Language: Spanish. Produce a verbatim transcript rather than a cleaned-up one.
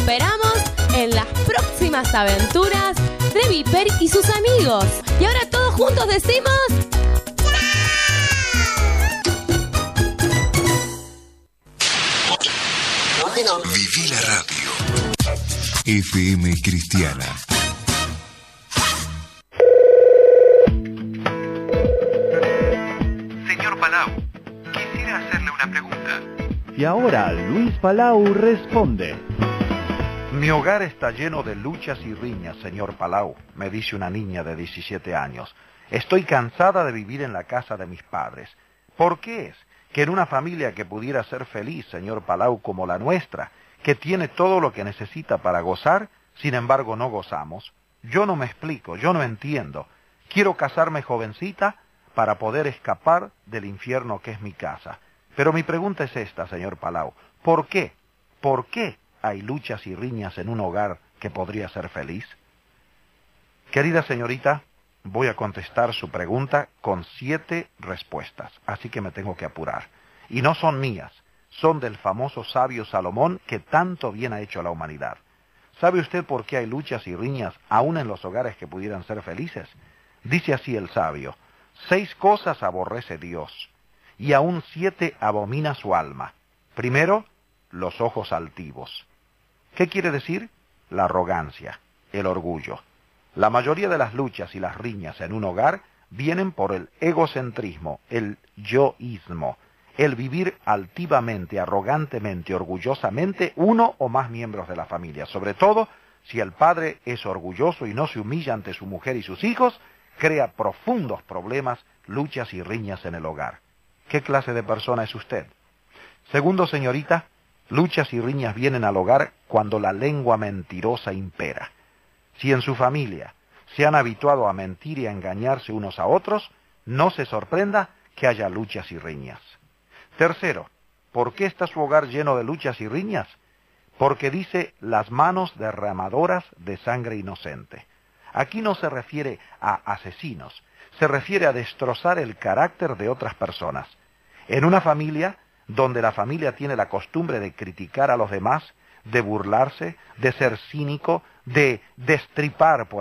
esperamos en las próximas aventuras de Viper y sus amigos. Y ahora todos juntos decimos... Viví la radio. F M Cristiana. Señor Palau, quisiera hacerle una pregunta. Y ahora Luis Palau responde. Mi hogar está lleno de luchas y riñas, señor Palau, me dice una niña de diecisiete años. Estoy cansada de vivir en la casa de mis padres. ¿Por qué es que en una familia que pudiera ser feliz, señor Palau, como la nuestra, que tiene todo lo que necesita para gozar, sin embargo no gozamos? Yo no me explico, yo no entiendo. Quiero casarme jovencita para poder escapar del infierno que es mi casa. Pero mi pregunta es esta, señor Palau. ¿Por qué? ¿Por qué hay luchas y riñas en un hogar que podría ser feliz? Querida señorita, voy a contestar su pregunta con siete respuestas, así que me tengo que apurar. Y no son mías, son del famoso sabio Salomón, que tanto bien ha hecho a la humanidad. ¿Sabe usted por qué hay luchas y riñas aún en los hogares que pudieran ser felices? Dice así el sabio: seis cosas aborrece Dios, y aún siete abomina su alma. Primero, los ojos altivos. ¿Qué quiere decir? La arrogancia, el orgullo. La mayoría de las luchas y las riñas en un hogar vienen por el egocentrismo, el yoísmo, el vivir altivamente, arrogantemente, orgullosamente uno o más miembros de la familia. Sobre todo, si el padre es orgulloso y no se humilla ante su mujer y sus hijos, crea profundos problemas, luchas y riñas en el hogar. ¿Qué clase de persona es usted? Segundo, señorita, luchas y riñas vienen al hogar cuando la lengua mentirosa impera. Si en su familia se han habituado a mentir y a engañarse unos a otros, no se sorprenda que haya luchas y riñas. Tercero, ¿por qué está su hogar lleno de luchas y riñas? Porque dice las manos derramadoras de sangre inocente. Aquí no se refiere a asesinos, se refiere a destrozar el carácter de otras personas. En una familia donde la familia tiene la costumbre de criticar a los demás, de burlarse, de ser cínico, de destripar por